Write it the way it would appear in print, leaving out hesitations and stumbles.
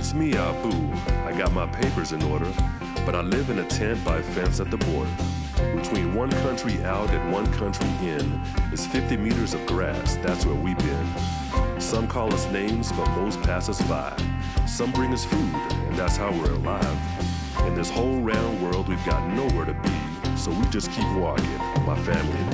It's me, Abu. I got my papers in order, but I live in a tent by a fence at the border. Between one country out and one country in is 50 meters of grass, that's where we've been. Some call us names, but most pass us by. Some bring us food, and that's how we're alive. In this whole round world, we've got nowhere to be, so we just keep walking, my family and me.